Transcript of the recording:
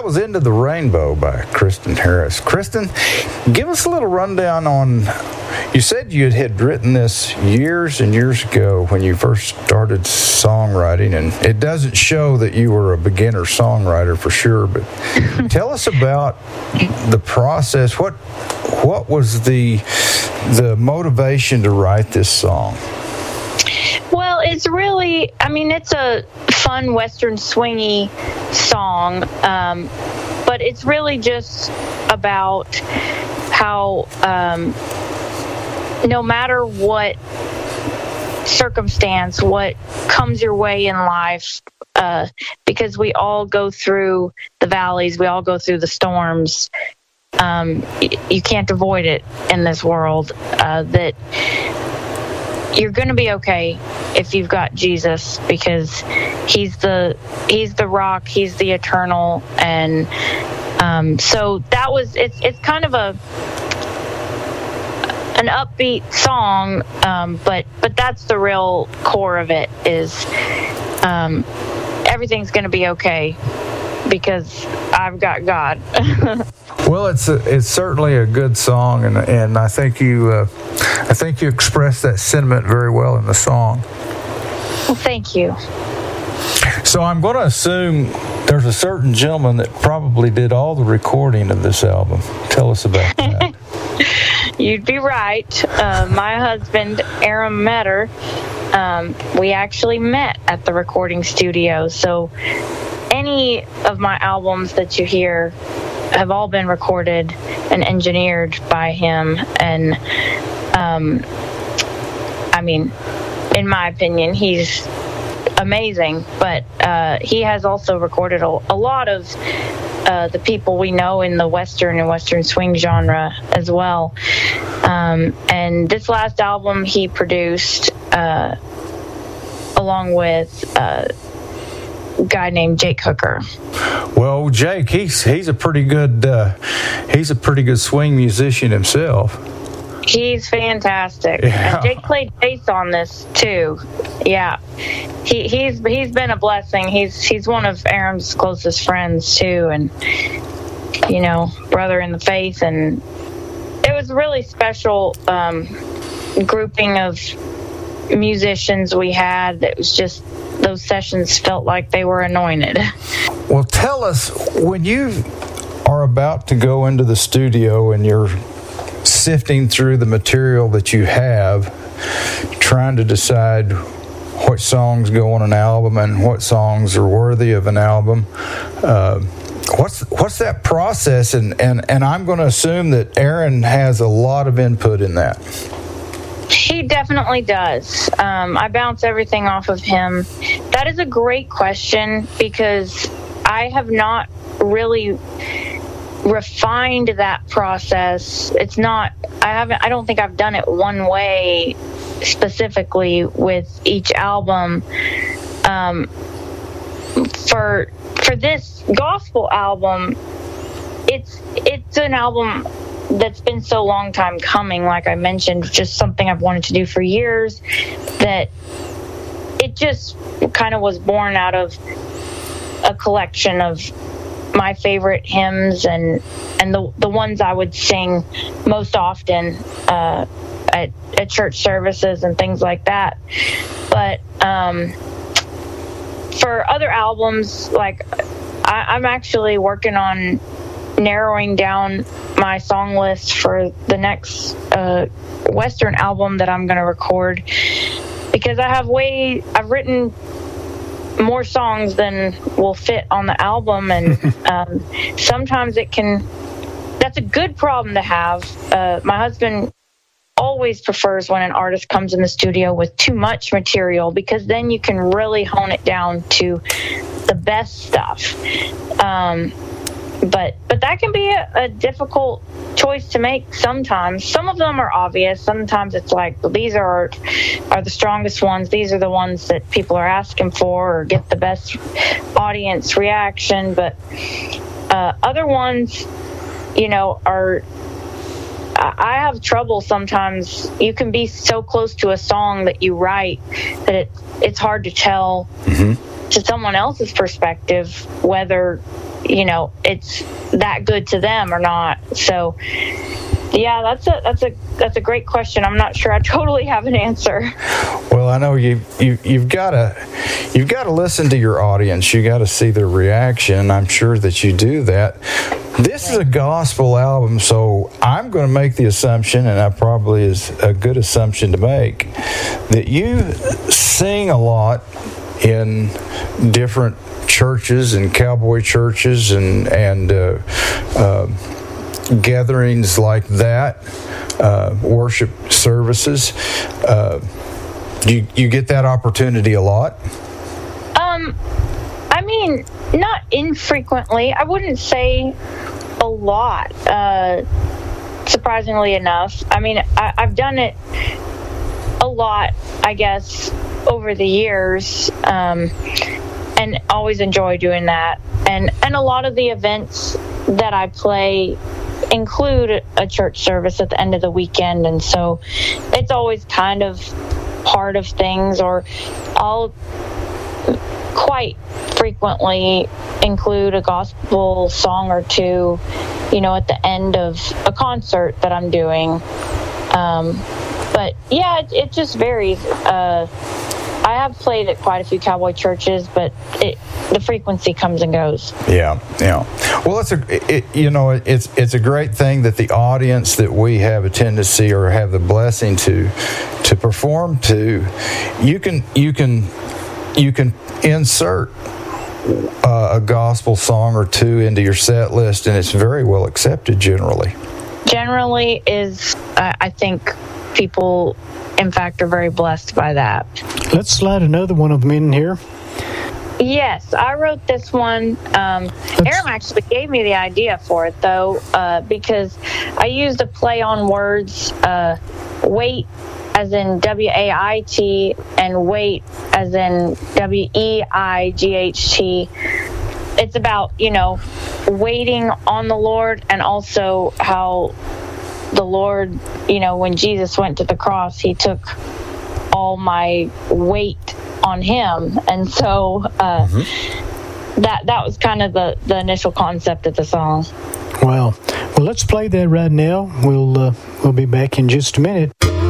that was Into the Rainbow by Kristen Harris. Kristen, give us a little rundown on, you said you had written this years and years ago when you first started songwriting, and it doesn't show that you were a beginner songwriter for sure, but tell us about the process. What was the motivation to write this song? Well, it's really, it's a fun Western swingy song, but it's really just about how no matter what circumstance, what comes your way in life, because we all go through the valleys, we all go through the storms, you can't avoid it in this world, that you're going to be okay if you've got Jesus, because he's the rock, he's the eternal. And so that was, it's kind of an upbeat song, but that's the real core of it, is everything's going to be okay because I've got God. Well, it's certainly a good song, and I think you expressed that sentiment very well in the song. Well, thank you. So I'm going to assume there's a certain gentleman that probably did all the recording of this album. Tell us about that. You'd be right. My husband, Aaron Metter, we actually met at the recording studio. So any of my albums that you hear have all been recorded and engineered by him. And, in my opinion, he's amazing. But he has also recorded a lot of the people we know in the Western and Western swing genre as well. And this last album he produced along with a guy named Jake Hooker. Well, Jake, he's a pretty good swing musician himself. He's fantastic. Yeah. And Jake played bass on this too. Yeah, he's been a blessing. He's one of Aaron's closest friends too, and brother in the faith. And it was a really special grouping of musicians we had. It was just, those sessions felt like they were anointed. Well, tell us, when you are about to go into the studio and you're sifting through the material that you have, trying to decide what songs go on an album and what songs are worthy of an album, what's that process? And I'm going to assume that Aaron has a lot of input in that. He definitely does. I bounce everything off of him. That is a great question, because I have not really refined that process. I don't think I've done it one way specifically with each album. For this gospel album, it's an album that's been so long time coming, like I mentioned, just something I've wanted to do for years, that it just kind of was born out of a collection of my favorite hymns and the ones I would sing most often at church services and things like that. But for other albums, like I'm actually working on narrowing down my song list for the next Western album that I'm going to record, because I've written more songs than will fit on the album, and sometimes that's a good problem to have. My husband always prefers when an artist comes in the studio with too much material, because then you can really hone it down to the best stuff. But that can be a difficult choice to make sometimes. Some of them are obvious. Sometimes it's like, well, these are the strongest ones. These are the ones that people are asking for or get the best audience reaction. But other ones, I have trouble sometimes. You can be so close to a song that you write that it's hard to tell to someone else's perspective, whether, you know, it's that good to them or not. So yeah, that's a great question. I'm not sure I totally have an answer. Well, I know you've got to listen to your audience. You got to see their reaction. I'm sure that you do that. This is a gospel album, so I'm going to make the assumption, and that probably is a good assumption to make, that you sing a lot in different churches and cowboy churches and gatherings like that, worship services. Do you get that opportunity a lot? I mean, not infrequently. I wouldn't say a lot, surprisingly enough. I mean, I've done it a lot, I guess, over the years, and always enjoy doing that. And a lot of the events that I play include a church service at the end of the weekend, and so it's always kind of part of things. Or I'll quite frequently include a gospel song or two, you know, at the end of a concert that I'm doing. But yeah, it just varies. I have played at quite a few cowboy churches, but the frequency comes and goes. Yeah. Well, it's a great thing that the audience that we have a tendency or have the blessing to perform to, you can insert a gospel song or two into your set list, and it's very well accepted generally. Generally is, I think people, in fact, are very blessed by that. Let's slide another one of them in here. Yes, I wrote this one. Aram actually gave me the idea for it, though, because I used a play on words, wait as in W-A-I-T and wait as in W-E-I-G-H-T. It's about, you know, waiting on the Lord, and also how the Lord, you know, when Jesus went to the cross, he took all my weight on him. And so that was kind of the initial concept of the song. Wow. Well, let's play that right now. We'll be back in just a minute.